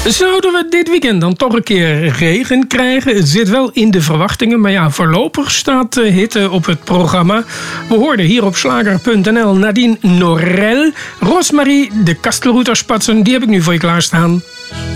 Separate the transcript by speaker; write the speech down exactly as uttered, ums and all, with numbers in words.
Speaker 1: Zouden we dit weekend dan toch een keer regen krijgen? Het zit wel in de verwachtingen, maar ja, voorlopig staat uh, hitte op het programma. We hoorden hier op slager punt n l Nadine Norel. Rosmarie de Kastelroeterspatsen, die heb ik nu voor je klaarstaan.